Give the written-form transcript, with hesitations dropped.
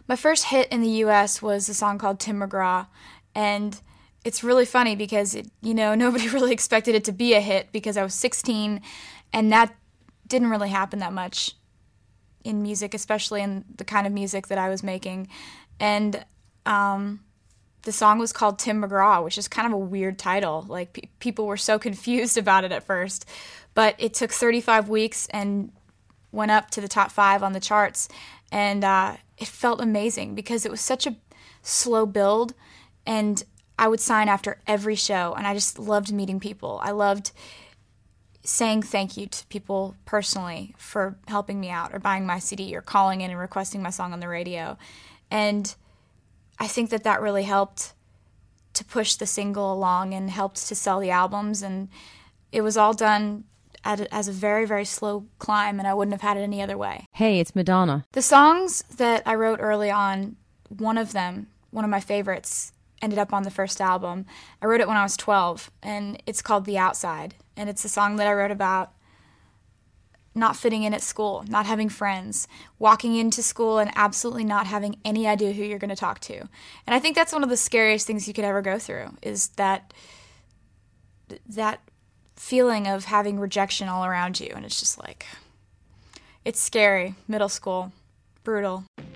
My first hit in the U.S. was a song called Tim McGraw, and it's really funny because, nobody really expected it to be a hit because I was 16, and that didn't really happen that much in music, especially in the kind of music that I was making. And the song was called Tim McGraw, which is kind of a weird title. Like, people were so confused about it at first. But it took 35 weeks and went up to the top 5 on the charts. And it felt amazing because it was such a slow build. And I would sign after every show. And I just loved meeting people. I loved saying thank you to people personally for helping me out or buying my CD or calling in and requesting my song on the radio. And I think that really helped to push the single along and helped to sell the albums. And it was all done as a very, very slow climb, and I wouldn't have had it any other way. Hey, it's Madonna. The songs that I wrote early on, one of my favorites, ended up on the first album. I wrote it when I was 12, and it's called The Outside. And it's a song that I wrote about not fitting in at school, not having friends, walking into school and absolutely not having any idea who you're going to talk to. And I think that's one of the scariest things you could ever go through, is that feeling of having rejection all around you. And it's just like, it's scary. Middle school. Brutal.